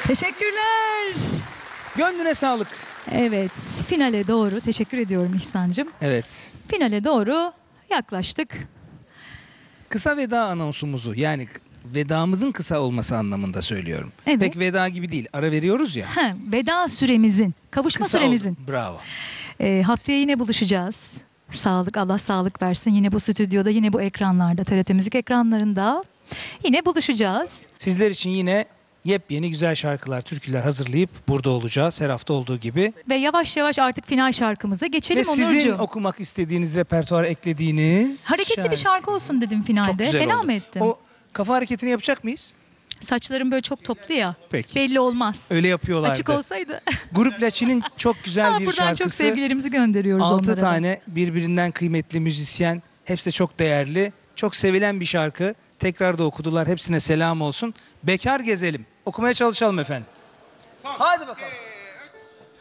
Teşekkürler. Gönlüne sağlık. Evet, finale doğru. Teşekkür ediyorum İhsan'cığım. Evet. Finale doğru yaklaştık. Kısa veda anonsumuzu, yani vedamızın kısa olması anlamında söylüyorum. Evet. Pek veda gibi değil. Ara veriyoruz ya. Veda süremizin, kavuşma Kısa süremizin. oldu. Bravo. Haftaya yine buluşacağız. Sağlık, Allah sağlık versin. Yine bu stüdyoda, yine bu ekranlarda, TRT Müzik ekranlarında yine buluşacağız. Sizler için yine yepyeni güzel şarkılar, türküler hazırlayıp burada olacağız. Her hafta olduğu gibi. Ve yavaş yavaş artık final şarkımıza geçelim Ve sizin Onurcuğum. okumak istediğiniz, repertuara eklediğiniz Hareketli bir şarkı olsun dedim finalde. Çok güzel Fena oldu. mı ettim? O kafa hareketini yapacak mıyız? Saçlarım böyle çok toplu ya. Peki. Belli olmaz. Öyle yapıyorlardı. Açık olsaydı. Grup Laçin'in çok güzel bir Buradan şarkısı. çok sevgilerimizi gönderiyoruz 6 onlara. tane birbirinden kıymetli müzisyen. Hepsi de çok değerli. Çok sevilen bir şarkı. Tekrar da okudular. Hepsine selam olsun. Bekar gezelim. Okumaya çalışalım efendim. Hadi bakalım.